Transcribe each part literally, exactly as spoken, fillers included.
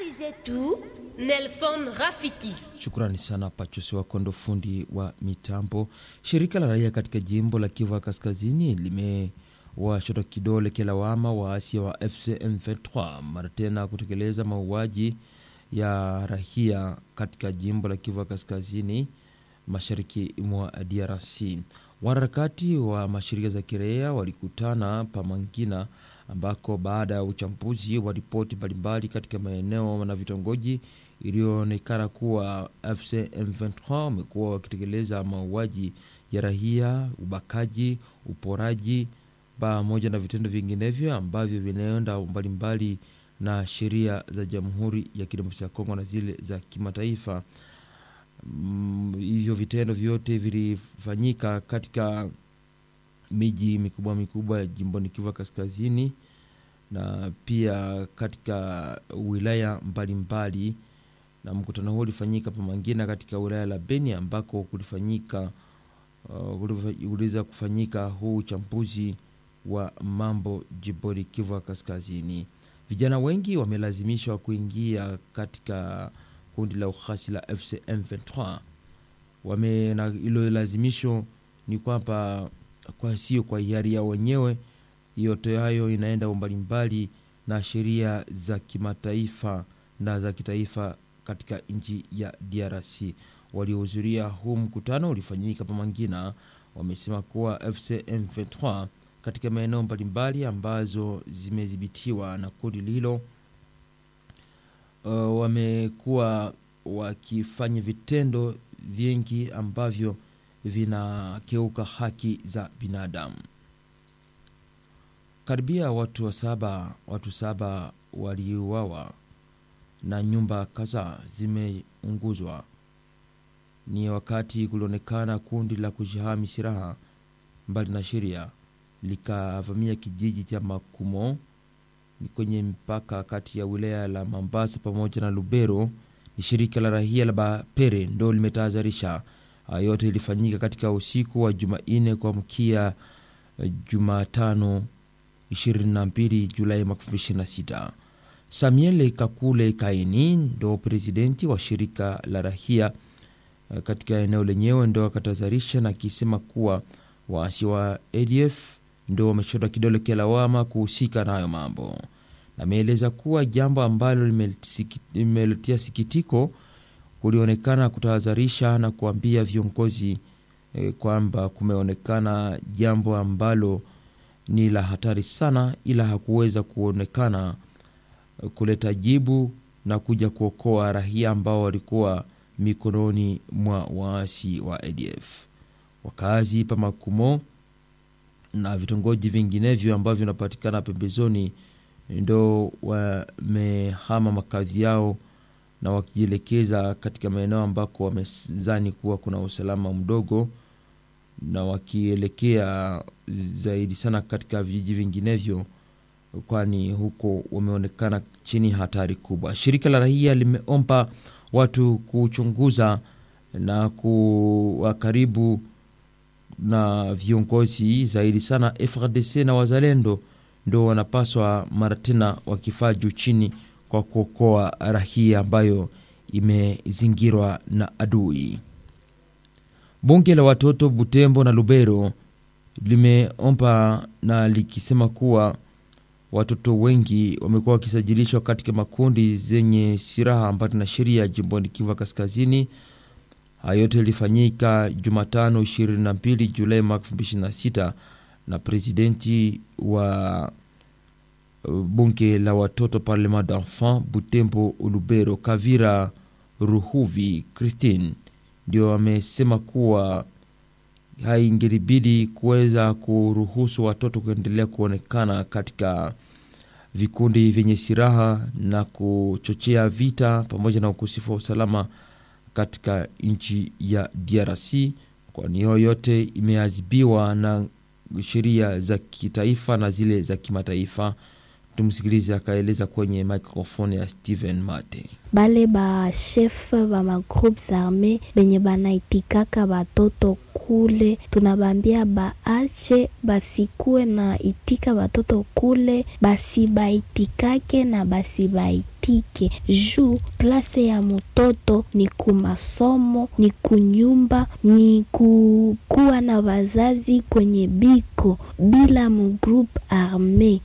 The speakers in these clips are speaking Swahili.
Habari zetu Nelson Rafiki. Shukrani sana Pachosi wa Kondo, fundi wa mitambo. Shirika la raia katika jimbo la Kivu Kaskazini limewashota kidole kilawama waasi wa F C M ishirini na tatu mara tena kutekeleza mauaji ya raia katika jimbo la Kivu Kaskazini mashariki mwa D R C. Wanaharakati wa mashirika za kiraia walikutana Pamangina ambako baada ya uchambuzi wa ripoti mbalimbali katika maeneo na vitongoji ilionekana kuwa F C M ishirini na tatu wamekuwa wakitekeleza mauaji ya raia, ubakaji, uporaji pamoja na vitendo vinginevyo ambavyo vinaenda mbalimbali na sheria za Jamhuri ya Kidemokrasia ya Kongo na zile za kimataifa. Mm, hivyo vitendo vyote vilifanyika katika miji mikubwa mikubwa ya jimboni Kivu Kaskazini na pia katika wilaya mbalimbali, na mkutano huo ulifanyika Pamangina katika wilaya la Beni ambako kulifanyika uh, uliweza kufanyika huu uchambuzi wa mambo jimboni Kivu Kaskazini. Vijana wengi wamelazimishwa kuingia katika kundi la ukhasi la F C M ishirini na tatu. Wame na ilo lazimisho ni kwamba kwa sio kwa hiari ya wenyewe, yote hayo inaenda mbalimbali na sheria za kimataifa na za kitaifa katika nchi ya D R C. Waliohudhuria huu mkutano ulifanyika Pamangina wamesema kuwa F C M ishirini na tatu katika maeneo mbalimbali ambazo zimedhibitiwa na kundi hilo uh, wamekuwa wakifanya vitendo vingi ambavyo vinakeuka haki za binadamu. Karibia watu wa saba, watu saba waliuawa na nyumba kadhaa zimeunguzwa. Ni wakati kulionekana kundi la kujihami silaha mbali na sheria likavamia kijiji cha Makumo ni kwenye mpaka kati ya wilaya la Mambasa pamoja na Lubero. Ni shirika la raia la Bapere ndo limetahadharisha. Yote ilifanyika katika usiku wa Jumanne kwa mkia Jumatano ishirini na mbili Julai mwaka elfu mbili ishirini na sita. Samuel Kakule Kaini ndo presidenti wa shirika la raia katika eneo lenyewe ndo akatahadharisha na kisema kuwa waasi wa A D F ndo wameshota kidole kilawama kuhusika na hayo mambo. Na ameeleza kuwa jambo ambalo limeletea sikitiko kulionekana kutahadharisha na kuambia viongozi eh, kwamba kumeonekana jambo ambalo ni la hatari sana, ila hakuweza kuonekana kuleta jibu na kuja kuokoa raia ambao walikuwa mikononi mwa waasi wa A D F. Wakazi pa Makumo na vitongoji vinginevyo ambavyo vinapatikana pembezoni ndo wamehama makazi yao na wakielekeza katika maeneo ambako wamezani kuwa kuna usalama mdogo, na wakielekea zaidi sana katika vijiji vinginevyo kwani huko wameonekana chini hatari kubwa. Shirika la raia limeomba watu kuchunguza na kuwa karibu na viongozi zaidi sana F A R D C na wazalendo ndo wanapaswa mara tena wakifaa juu chini kwa kuokoa raia ambayo imezingirwa na adui. Bunge la watoto Butembo na Lubero limeomba na likisema kuwa watoto wengi wamekuwa wakisajilishwa katika makundi zenye silaha ambazo na sheria jimboni Kivu Kaskazini. Hayo yote ilifanyika Jumatano ishirini na mbili Julai mwaka elfu mbili ishirini na sita na presidenti wa bunge la watoto Parlement d'enfants Butembo Lubero Kavira Ruhuvi Christine ndio amesema kuwa haingelibidi kuweza kuruhusu watoto kuendelea kuonekana katika vikundi vyenye silaha na kuchochea vita pamoja na ukosefu wa usalama katika nchi ya D R C, kwani hiyo yote imeadhibiwa na sheria za kitaifa na zile za kimataifa. Tumsikilize akaeleza kwenye microphone ya Steven Mate. Bale ba chef ba ma groupes armés benye banaitikaka batoto kule, tunabambia baache basikue na itika batoto kule, basi baitikake na basi baiti isikatike. Juu place ya mtoto ni kumasomo, ni kunyumba, ni kukuwa na wazazi kwenye biko bila mu group arme.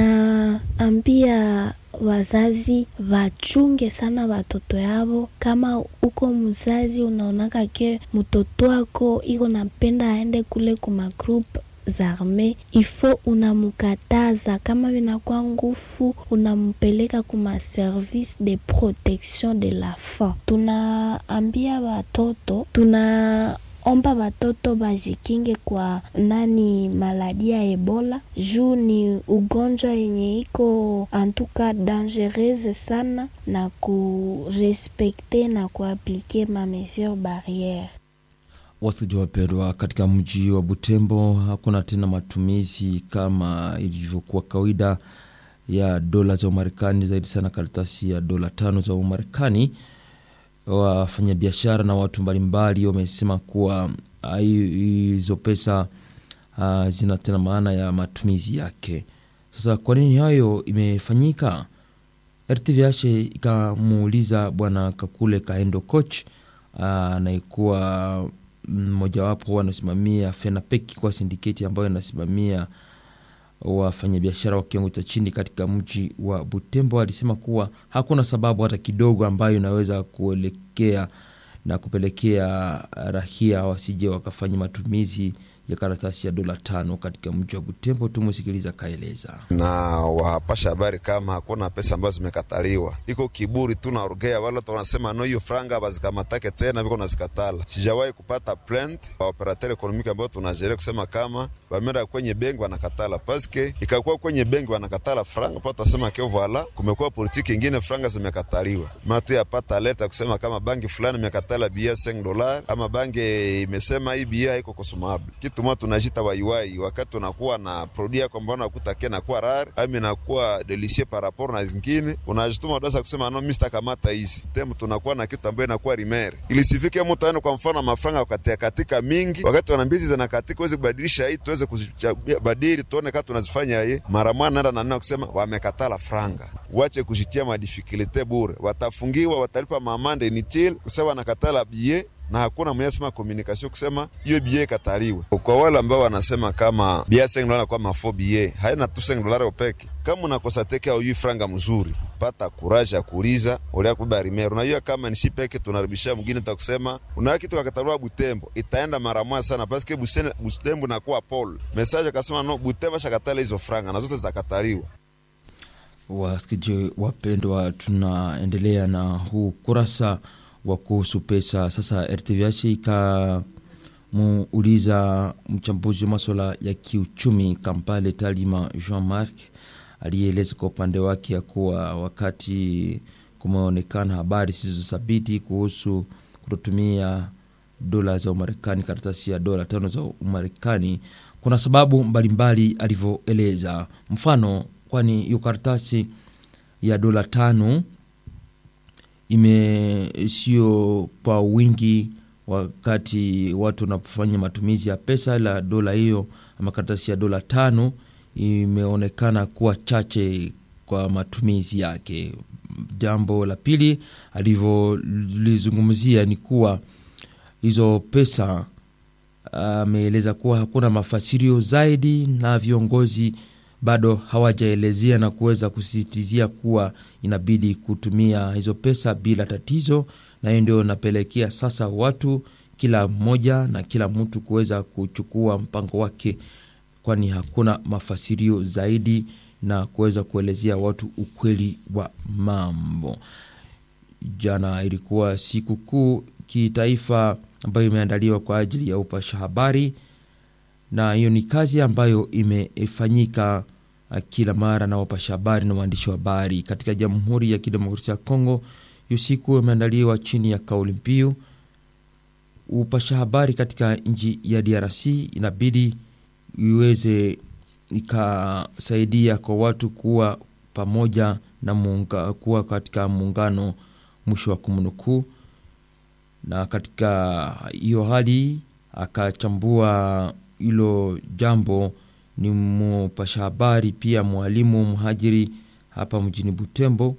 Tunaambia wazazi wachunge sana watoto yao. Kama uko mzazi unaonaka ke mtoto wako iko napenda aende kule kuma group zarme, ifo unamukataza. Kama vinakuwa ngufu unampeleka kuma service de protection de la femme. Tunaambia watoto, tuna omba watoto bajikinge kwa nani maladi ya Ebola. Juu ni ugonjwa yenye iko antuka dangereuse sana, na kurespekte na kuaplike ma mesures barriere. Wasikilizaji wapendwa, katika mji wa Butembo hakuna tena matumizi kama ilivyokuwa kawaida ya dola za Umarekani, zaidi sana karatasi ya dola tano za Umarekani. Wafanyabiashara na watu mbalimbali wamesema kuwa hizo pesa uh, zina tena maana ya matumizi yake. Sasa kwa nini hayo imefanyika? R T V H ikamuuliza bwana Kakule Kaendo Coach, anaikuwa uh, mmoja wapo wanasimamia FENAPEC kwa syndicate ambayo inasimamia wafanyabiashara wa kiwango cha chini katika mji wa Butembo. Alisema kuwa hakuna sababu hata kidogo ambayo inaweza kuelekea na kupelekea rahia wasije wakafanya matumizi ya karatasi ya dola tano katika mji wa Butembo. Tumusikiliza kaeleza. Na wapasha habari kama hakuna pesa ambazo zimekataliwa. Iko kiburi tu na orgea, wala tunasema no hiyo franga bazikamatake tena biko nazikatala. Sijawahi kupata print wa operateur economique ambao tunajere kusema kama bamera kwenye benki wanakatala, paske ikakuwa kwenye benki wanakatala franga pa tutasema kio voila kumekuwa politiki nyingine franga zimekataliwa. Matu yapata leta kusema kama banki fulani imekatala bia cinq dollars ama banki imesema hii bia haiko consumable. Tuma tunajita waiwai wakati tunakuwa na produit kwa mbona kutakia na kuwa rare ami na kuwa delicieux par rapport na zingine, unajituma dasa kusema no mister kamata hizi temu, tunakuwa na kitu ambaye inakuwa rimere ilisifike mtu aone. Kwa mfano mafranga wakati katika mingi wakati wanambizi zina katika uweze kubadilisha hii tuweze kubadili tuone kama tunazifanya hii mara moja nenda na neno kusema wamekatala franga, wache kujitia ma difficulté bure, watafungiwa, watalipa mamande inutile kusema wanakatala billet na hakuna mwenye sema communication kusema hiyo billet kataliwe. Kwa wale ambao wanasema kama bia cinq dollars kwa mafo billet haina tu cinq dollars opeke, kama unakosa teke au hiyo franga mzuri, pata courage ya kuuliza ole kubarimero. Na hiyo kama ni sipeke tunaribisha mwingine takusema una kitu kakataliwa Butembo itaenda mara moja sana, parce que Butembo na kwa Paul message akasema no Butembo shakatala hizo franga na zote zakataliwa. Wasikilizaji wapendwa, tunaendelea na huu kurasa wa kuhusu pesa. Sasa R T V H ikamuuliza mchambuzi wa masuala ya kiuchumi Kampale Talima Jean-Marc, alieleza kwa upande wake ya kuwa wakati kumeonekana habari zisizothabiti kuhusu kutumia dola za Umarekani, karatasi ya dola tano za Umarekani, kuna sababu mbalimbali alivyoeleza. Mfano, kwani hiyo karatasi ya dola tano ime sio kwa wingi wakati watu wanapofanya matumizi ya pesa, la dola hiyo ama karatasi ya dola tano imeonekana kuwa chache kwa matumizi yake. Jambo la pili alivyolizungumzia ni kuwa hizo pesa ameeleza uh, kuwa hakuna mafasirio zaidi na viongozi bado hawajaelezea na kuweza kusisitizia kuwa inabidi kutumia hizo pesa bila tatizo, na hiyo ndio napelekea sasa watu kila mmoja na kila mtu kuweza kuchukua mpango wake, kwani hakuna mafasirio zaidi na kuweza kuelezea watu ukweli wa mambo. Jana ilikuwa siku kuu kitaifa ambayo imeandaliwa kwa ajili ya upasha habari, na hiyo ni kazi ambayo imefanyika kila mara na wapasha habari na waandishi wa habari katika Jamhuri ya Kidemokrasia ya Kongo. Hiyo siku imeandaliwa chini ya kauli mbiu upasha habari katika nchi ya D R C inabidi iweze ikasaidia kwa watu kuwa pamoja na muunga, kuwa katika muungano, mwisho wa kumnukuu. Na katika hiyo hali akachambua hilo jambo ni mpasha habari pia mwalimu mhajiri hapa mjini Butembo,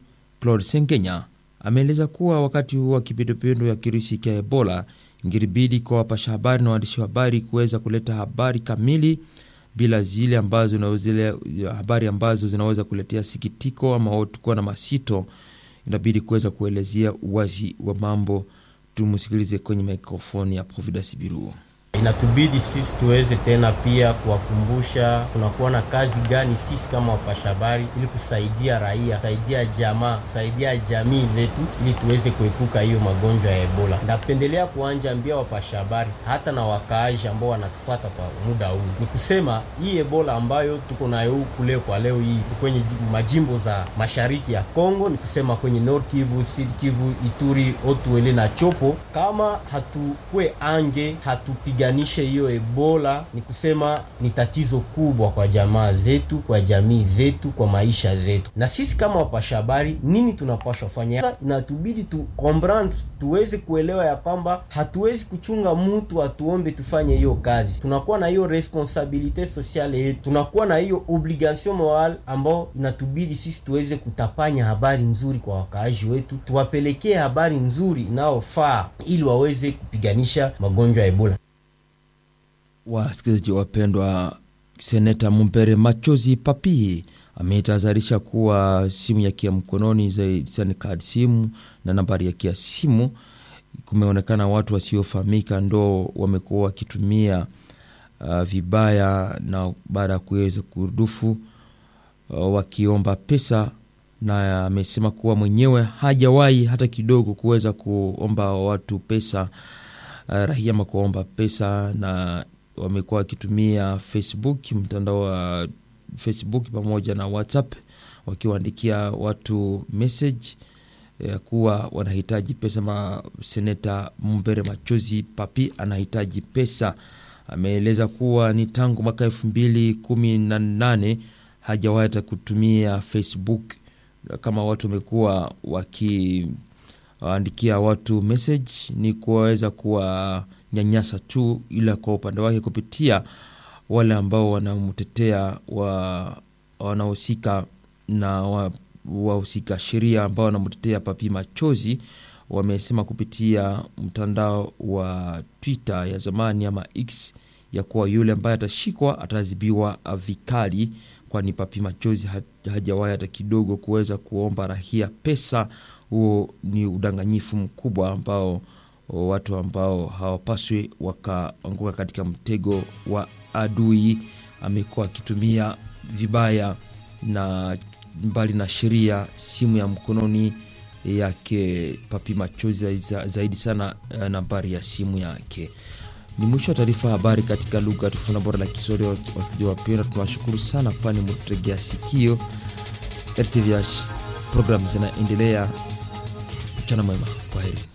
Claude Senkenya ameeleza kuwa wakati huu wa kipindupindu ya kirusi cha Ebola ingiribidi kwa wapasha habari na waandishi wa habari kuweza kuleta habari kamili bila zile ambazo na zile habari ambazo zinaweza kuletea sikitiko ama watu kuwa na masito. Inabidi kuweza kuelezea uwazi wa mambo. Tumusikilize kwenye mikrofoni ya Providence Biruo. Inatubidi sisi tuweze tena pia kuwakumbusha tunakuwa na kazi gani sisi kama wapasha habari ili kusaidia raia, kusaidia jamaa, kusaidia jamii zetu ili tuweze kuepuka hiyo magonjwa ya Ebola. Napendelea kuanja ambia wapasha habari hata na wakaaji ambao wanatufuata kwa muda huu. Ni kusema hii Ebola ambayo tuko nayo kule kwa leo hii kwenye majimbo za mashariki ya Kongo, ni kusema kwenye North Kivu, Sud Kivu, Ituri, Otuele na Chopo, kama hatukwe ange hatupiga ganisha hiyo Ebola, ni kusema ni tatizo kubwa kwa jamaa zetu, kwa jamii zetu, kwa maisha zetu. Na sisi kama wapasha habari nini tunapaswa fanya? Inatubidi tu comprendre, tuweze kuelewa ya kwamba hatuwezi kuchunga mtu atuombe tufanye hiyo kazi. Tunakuwa na hiyo responsabilite sociale yetu, tunakuwa na hiyo obligation morale ambao inatubidi sisi tuweze kutapanya habari nzuri kwa wakaaji wetu, tuwapelekee habari nzuri inaofaa ili waweze kupiganisha magonjwa ya Ebola. Wasikilizaji wapendwa, Seneta Mumbere Machozi Papi ametahadharisha kuwa simu yake ya mkononi zaidi card simu na nambari yake ya simu kumeonekana watu wasiofahamika ndo wamekuwa wakitumia uh, vibaya, na baada ya kuweza kurudufu uh, wakiomba pesa, na amesema kuwa mwenyewe hajawahi hata kidogo kuweza kuomba watu pesa uh, rahia ama kuomba pesa, na wamekuwa wakitumia Facebook, mtandao wa Facebook pamoja na WhatsApp, wakiwaandikia watu message ya kuwa wanahitaji pesa. Ma Seneta Mumbere Machozi Papi anahitaji pesa. Ameeleza kuwa ni tangu mwaka elfu mbili kumi na nane hajawahi kutumia Facebook, kama watu wamekuwa wakiandikia watu message ni kuweza kuwa nyanyasa tu, ila kwa upande wake kupitia wale ambao wanamtetea wa wanahusika na wahusika wa sheria ambao wanamtetea Papi Machozi, wamesema kupitia mtandao wa Twitter ya zamani ama X ya kuwa yule ambaye atashikwa atazibiwa vikali, kwani Papi Machozi hajawahi hata kidogo kuweza kuomba rahia pesa. Huo ni udanganyifu mkubwa ambao watu ambao hawapaswi wakaanguka katika mtego wa adui. Amekuwa akitumia vibaya na mbali na sheria simu ya mkononi yake Papi Machozi, zaidi sana nambari ya simu yake. Ni mwisho wa taarifa habari katika lugha tofauti bora la Kiswahili. Wasikilizaji wapendwa, tunawashukuru sana kwani mtutegea sikio. R T V H program zinaendelea. Mchana mwema, kwaheri.